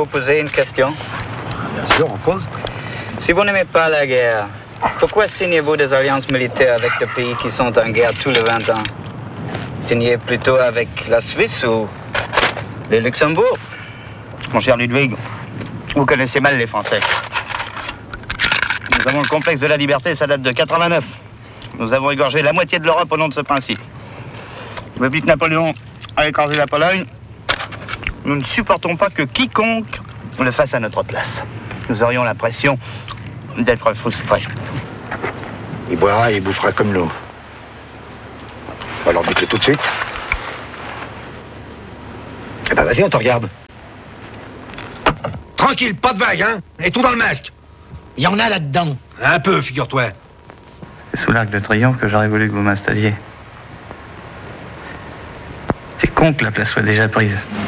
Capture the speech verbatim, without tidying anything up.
vous poser une question? Bien sûr, on pose. Si vous n'aimez pas la guerre, pourquoi signez-vous des alliances militaires avec des pays qui sont en guerre tous les vingt ans? Signez plutôt avec la Suisse ou le Luxembourg? Mon cher Ludwig, vous connaissez mal les Français. Nous avons le complexe de la liberté, ça date de quatre-vingt-neuf. Nous avons égorgé la moitié de l'Europe au nom de ce principe. Depuis que Napoléon a écrasé la Pologne, nous ne supportons pas que quiconque le fasse à notre place. Nous aurions l'impression d'être frustrés. Il boira et il bouffera comme l'eau. Alors dites-le tout de suite. Eh ben vas-y, on te regarde. Tranquille, pas de vague, hein? Et tout dans le masque. Il y en a là-dedans. Un peu, figure-toi. C'est sous l'Arc de Triomphe que j'aurais voulu que vous m'installiez. C'est con que la place soit déjà prise.